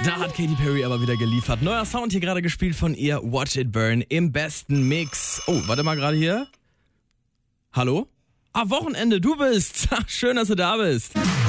Da hat Katy Perry aber wieder geliefert. Neuer Sound hier gerade gespielt von ihr. Watch It Burn im besten Mix. Oh, warte mal gerade hier. Hallo? Ah, Wochenende, du bist. Schön, dass du da bist.